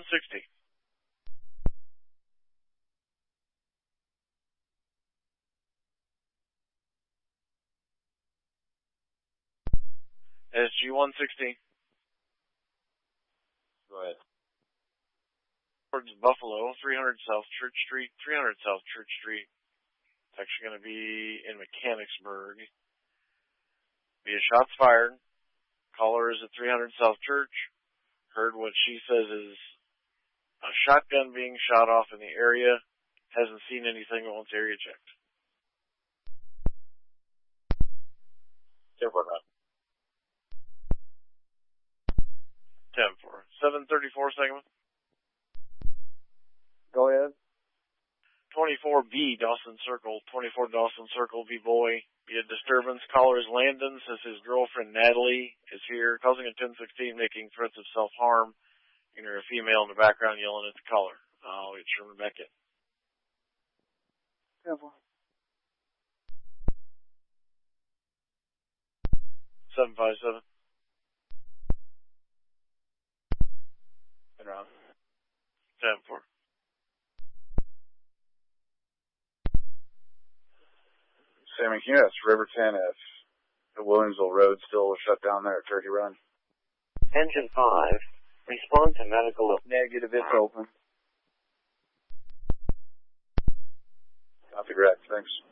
SG-160. SG-160. Go ahead. Towards Buffalo, 300 South Church Street, 300 South Church Street. It's actually going to be in Mechanicsburg. Be a shots fired. Caller is at 300 South Church. Heard what she says is a shotgun being shot off in the area. Hasn't seen anything but wants area checked. 10-4, man. 10-4. 734 segment. Go ahead. 24B, Dawson Circle. 24 Dawson Circle, B-Boy. Be a disturbance. Caller is Landon. Says his girlfriend, Natalie, is here, causing a 1016, making threats of self-harm. You can hear a female in the background yelling at the caller. I'll get Sherman back in. 10-4. 757. And around. 10-4. Sammy, can you ask River 10 if the Williamsville Road still shut down there at Turkey Run? Engine 5, respond to medical. Negative, it's open. Copy, Greg. Thanks.